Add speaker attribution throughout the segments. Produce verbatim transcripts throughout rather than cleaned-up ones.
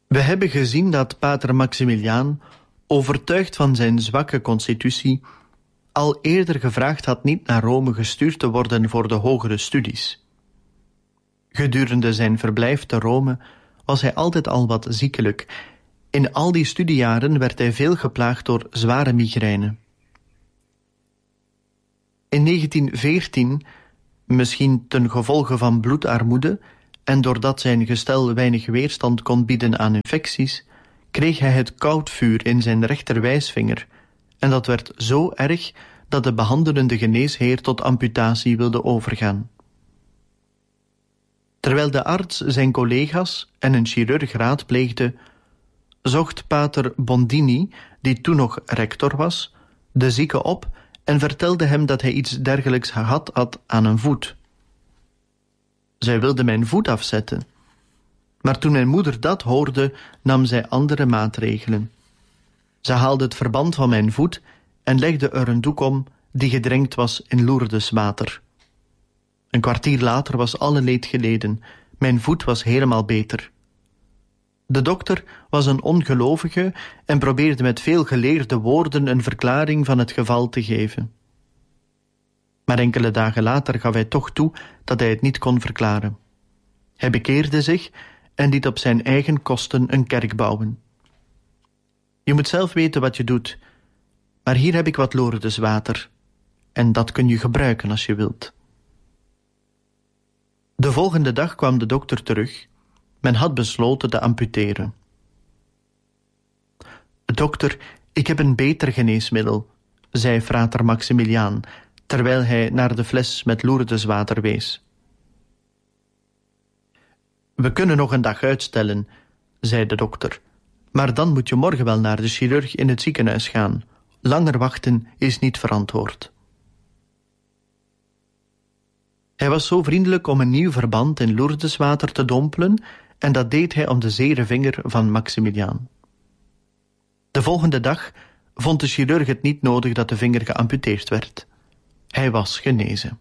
Speaker 1: We hebben gezien dat pater Maximiliaan, overtuigd van zijn zwakke constitutie, al eerder gevraagd had niet naar Rome gestuurd te worden voor de hogere studies. Gedurende zijn verblijf te Rome was hij altijd al wat ziekelijk. In al die studiejaren werd hij veel geplaagd door zware migraine. In negentien veertien, misschien ten gevolge van bloedarmoede en doordat zijn gestel weinig weerstand kon bieden aan infecties, kreeg hij het koudvuur in zijn rechterwijsvinger en dat werd zo erg dat de behandelende geneesheer tot amputatie wilde overgaan. Terwijl de arts zijn collega's en een chirurg raadpleegde, zocht pater Bondini, die toen nog rector was, de zieke op en vertelde hem dat hij iets dergelijks gehad had aan een voet. Zij wilde mijn voet afzetten. Maar toen mijn moeder dat hoorde, nam zij andere maatregelen. Ze haalde het verband van mijn voet en legde er een doek om die gedrenkt was in Lourdeswater. Een kwartier later was alle leed geleden. Mijn voet was helemaal beter. De dokter was een ongelovige en probeerde met veel geleerde woorden een verklaring van het geval te geven. Maar enkele dagen later gaf hij toch toe dat hij het niet kon verklaren. Hij bekeerde zich en liet op zijn eigen kosten een kerk bouwen. Je moet zelf weten wat je doet, maar hier heb ik wat Lourdeswater en dat kun je gebruiken als je wilt. De volgende dag kwam de dokter terug. Men had besloten te amputeren. Dokter, ik heb een beter geneesmiddel, zei frater Maximiliaan, terwijl hij naar de fles met Lourdeswater wees. We kunnen nog een dag uitstellen, zei de dokter, maar dan moet je morgen wel naar de chirurg in het ziekenhuis gaan. Langer wachten is niet verantwoord. Hij was zo vriendelijk om een nieuw verband in Lourdeswater te dompelen en dat deed hij om de zere vinger van Maximiliaan. De volgende dag vond de chirurg het niet nodig dat de vinger geamputeerd werd. Hij was genezen.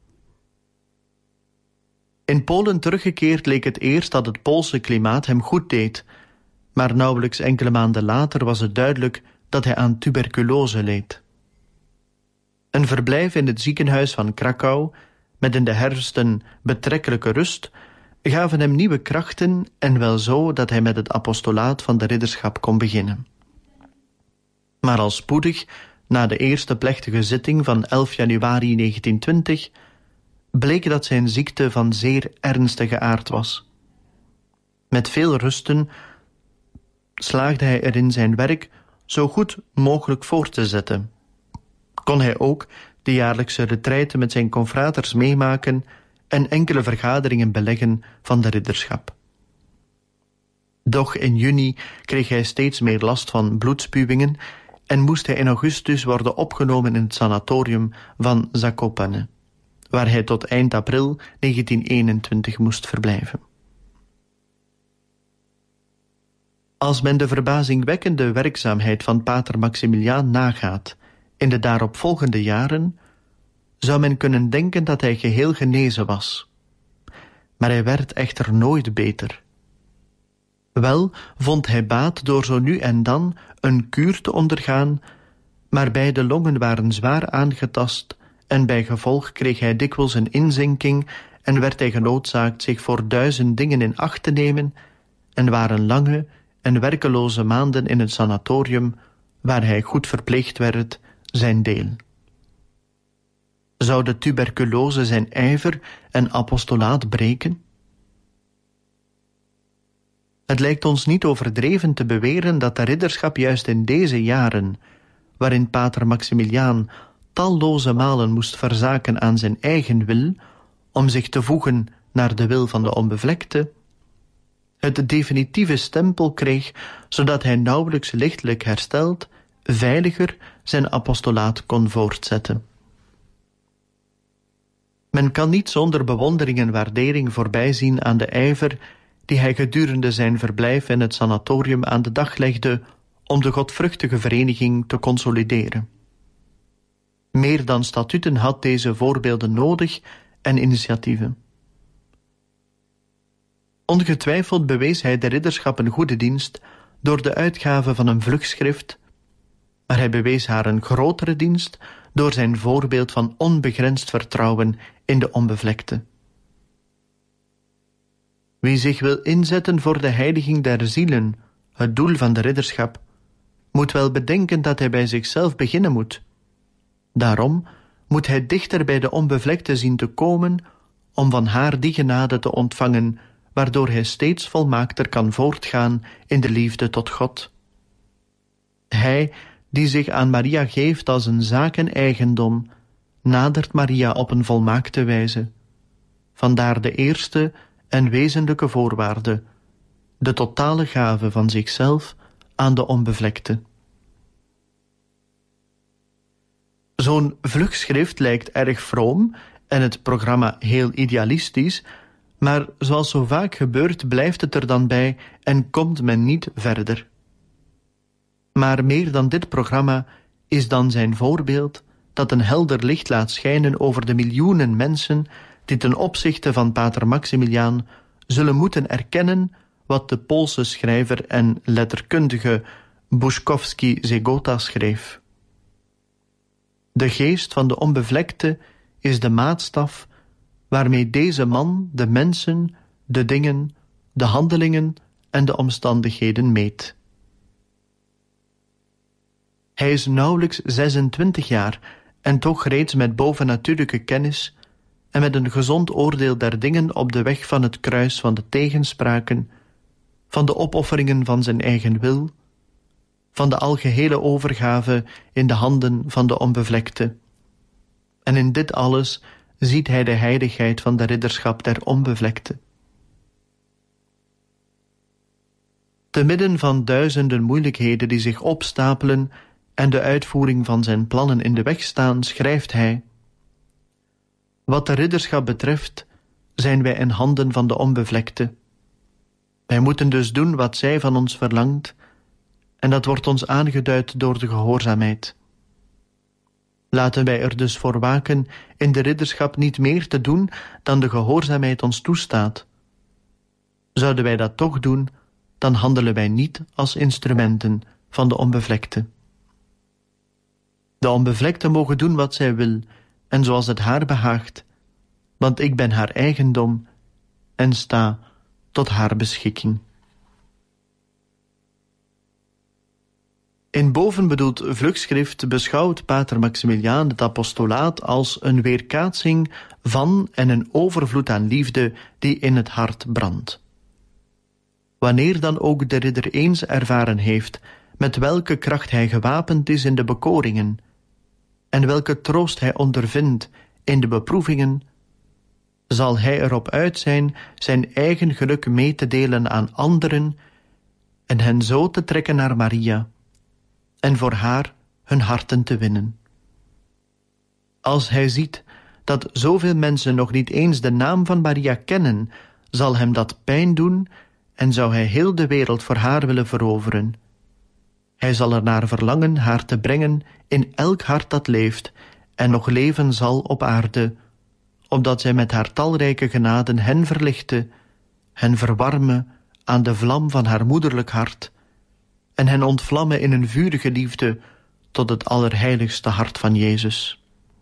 Speaker 1: In Polen teruggekeerd leek het eerst dat het Poolse klimaat hem goed deed, maar nauwelijks enkele maanden later was het duidelijk dat hij aan tuberculose leed. Een verblijf in het ziekenhuis van Krakau, met in de herfst een betrekkelijke rust, gaven hem nieuwe krachten en wel zo dat hij met het apostolaat van de ridderschap kon beginnen. Maar al spoedig, na de eerste plechtige zitting van elf januari negentien twintig, bleek dat zijn ziekte van zeer ernstige aard was. Met veel rusten slaagde hij erin zijn werk zo goed mogelijk voor te zetten. Kon hij ook de jaarlijkse retraite met zijn confraters meemaken en enkele vergaderingen beleggen van de ridderschap. Doch in juni kreeg hij steeds meer last van bloedspuwingen en moest hij in augustus worden opgenomen in het sanatorium van Zakopane, waar hij tot eind april negentien eenentwintig moest verblijven. Als men de verbazingwekkende werkzaamheid van pater Maximiliaan nagaat in de daaropvolgende jaren, zou men kunnen denken dat hij geheel genezen was. Maar hij werd echter nooit beter. Wel vond hij baat door zo nu en dan een kuur te ondergaan, maar beide longen waren zwaar aangetast en bij gevolg kreeg hij dikwijls een inzinking en werd hij genoodzaakt zich voor duizend dingen in acht te nemen en waren lange en werkeloze maanden in het sanatorium, waar hij goed verpleegd werd, zijn deel. Zou de tuberculose zijn ijver en apostolaat breken? Het lijkt ons niet overdreven te beweren dat de ridderschap juist in deze jaren, waarin pater Maximiliaan talloze malen moest verzaken aan zijn eigen wil, om zich te voegen naar de wil van de onbevlekte, het definitieve stempel kreeg, zodat hij nauwelijks lichtelijk hersteld, veiliger zijn apostolaat kon voortzetten. Men kan niet zonder bewondering en waardering voorbijzien aan de ijver die hij gedurende zijn verblijf in het sanatorium aan de dag legde om de godvruchtige vereniging te consolideren. Meer dan statuten had deze voorbeelden nodig en initiatieven. Ongetwijfeld bewees hij de ridderschap een goede dienst door de uitgave van een vlugschrift, maar hij bewees haar een grotere dienst door zijn voorbeeld van onbegrensd vertrouwen in de onbevlekte. Wie zich wil inzetten voor de heiliging der zielen, het doel van de ridderschap, moet wel bedenken dat hij bij zichzelf beginnen moet. Daarom moet hij dichter bij de onbevlekte zien te komen om van haar die genade te ontvangen, waardoor hij steeds volmaakter kan voortgaan in de liefde tot God. Hij, die zich aan Maria geeft als een zakeneigendom, nadert Maria op een volmaakte wijze. Vandaar de eerste en wezenlijke voorwaarde, de totale gave van zichzelf aan de onbevlekte. Zo'n vlugschrift lijkt erg vroom en het programma heel idealistisch, maar zoals zo vaak gebeurt blijft het er dan bij en komt men niet verder. Maar meer dan dit programma is dan zijn voorbeeld dat een helder licht laat schijnen over de miljoenen mensen die ten opzichte van pater Maximiliaan zullen moeten erkennen wat de Poolse schrijver en letterkundige Buszkowski-Zegota schreef. De geest van de onbevlekte is de maatstaf waarmee deze man de mensen, de dingen, de handelingen en de omstandigheden meet. Hij is nauwelijks zesentwintig jaar en toch reeds met bovennatuurlijke kennis en met een gezond oordeel der dingen op de weg van het kruis van de tegenspraken, van de opofferingen van zijn eigen wil, van de algehele overgave in de handen van de onbevlekte. En in dit alles ziet hij de heiligheid van de ridderschap der onbevlekte. Te midden van duizenden moeilijkheden die zich opstapelen en de uitvoering van zijn plannen in de weg staan, schrijft hij: wat de ridderschap betreft, zijn wij in handen van de onbevlekte. Wij moeten dus doen wat zij van ons verlangt, en dat wordt ons aangeduid door de gehoorzaamheid. Laten wij er dus voor waken in de ridderschap niet meer te doen dan de gehoorzaamheid ons toestaat. Zouden wij dat toch doen, dan handelen wij niet als instrumenten van de onbevlekte. De onbevlekte mogen doen wat zij wil en zoals het haar behaagt, want ik ben haar eigendom en sta tot haar beschikking. In bovenbedoeld vlugschrift beschouwt pater Maximiliaan het apostolaat als een weerkaatsing van en een overvloed aan liefde die in het hart brandt. Wanneer dan ook de ridder eens ervaren heeft met welke kracht hij gewapend is in de bekoringen en welke troost hij ondervindt in de beproevingen, zal hij erop uit zijn zijn eigen geluk mee te delen aan anderen en hen zo te trekken naar Maria en voor haar hun harten te winnen. Als hij ziet dat zoveel mensen nog niet eens de naam van Maria kennen, zal hem dat pijn doen en zou hij heel de wereld voor haar willen veroveren. Hij zal er naar verlangen haar te brengen in elk hart dat leeft en nog leven zal op aarde, opdat zij met haar talrijke genaden hen verlichte, hen verwarme aan de vlam van haar moederlijk hart en hen ontvlammen in een vurige liefde tot het allerheiligste hart van Jezus.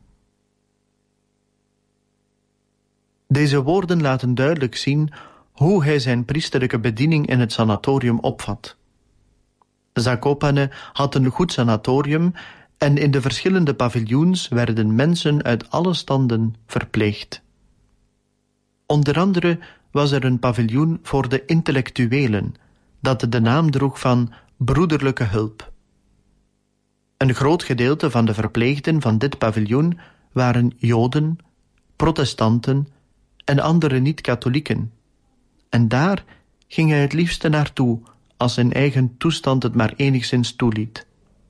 Speaker 1: Deze woorden laten duidelijk zien hoe hij zijn priesterlijke bediening in het sanatorium opvat. Zakopane had een goed sanatorium en in de verschillende paviljoens werden mensen uit alle standen verpleegd. Onder andere was er een paviljoen voor de intellectuelen, dat de naam droeg van broederlijke hulp. Een groot gedeelte van de verpleegden van dit paviljoen waren Joden, protestanten en andere niet-katholieken. En daar ging hij het liefste naartoe als zijn eigen toestand het maar enigszins toeliet.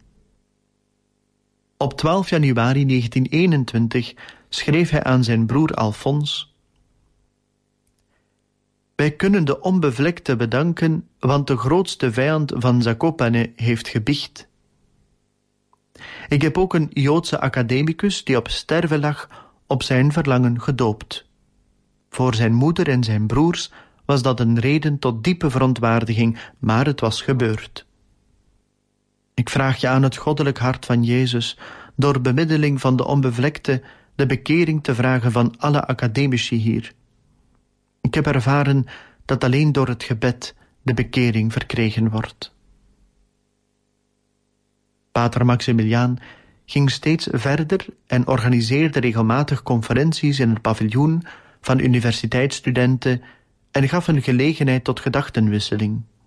Speaker 1: Op twaalf januari negentien eenentwintig schreef hij aan zijn broer Alfons: wij kunnen de onbevlekte bedanken, want de grootste vijand van Zakopane heeft gebiecht. Ik heb ook een Joodse academicus die op sterven lag op zijn verlangen gedoopt. Voor zijn moeder en zijn broers was dat een reden tot diepe verontwaardiging, maar het was gebeurd. Ik vraag je aan het goddelijk hart van Jezus, door bemiddeling van de onbevlekte, de bekering te vragen van alle academici hier. Ik heb ervaren dat alleen door het gebed de bekering verkregen wordt. Pater Maximiliaan ging steeds verder en organiseerde regelmatig conferenties in het paviljoen van universiteitsstudenten en gaf een gelegenheid tot gedachtenwisseling.